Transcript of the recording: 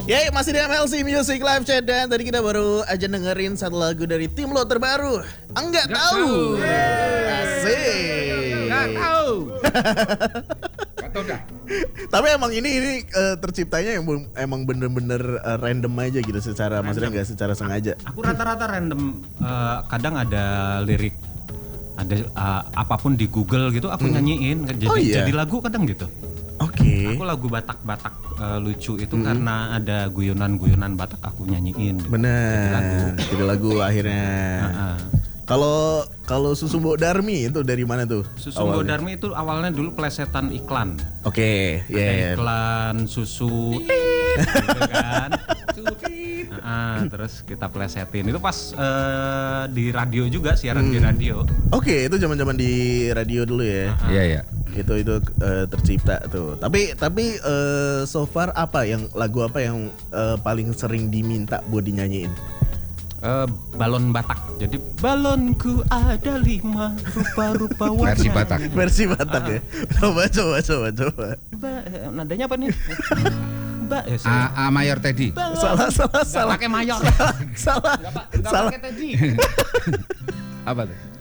Ya, masih di MLC Music Live Chat dan tadi kita baru aja dengerin satu lagu dari tim lo terbaru. Enggak tahu. Asik. Enggak tahu. Enggak tahu dah. Tapi emang ini terciptanya emang bener-bener random aja gitu secara maksudnya nggak secara sengaja. Aku rata-rata random, kadang ada lirik, ada apapun di Google gitu aku nyanyiin, jadi lagu kadang gitu. Oke. Aku lagu Batak-Batak lucu itu karena ada guyonan-guyonan Batak aku nyanyiin. Bener. Jadi lagu akhirnya. Kalau Susu Mbok Darmi itu dari mana tuh? Susu Mbok Darmi itu awalnya dulu plesetan iklan. Oke, ada iklan susu gitu kan. Terus kita plesetin. Itu pas di radio juga, siaran di radio. Oke, itu zaman-zaman di radio dulu ya. Iya, iya. Itu tercipta tuh. Tapi so far lagu apa yang paling sering diminta buat dinyanyiin? Balon Batak. Jadi balonku ada 5 rupa-rupa warna. Versi Batak ya. Coba. Nadanya apa nih? A mayor Teddy. Salah. Pakai mayor. Salah. Enggak pakai Teddy. Apa tuh?